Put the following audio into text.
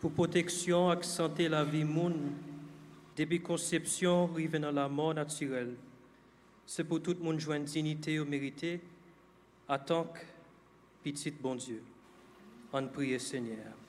pour protection et santé la vie moun, depuis conception, arrivé dans la mort naturelle. C'est pour tout le monde joindre dignité ou mérité, en tant que petit bon Dieu. On prie, Seigneur.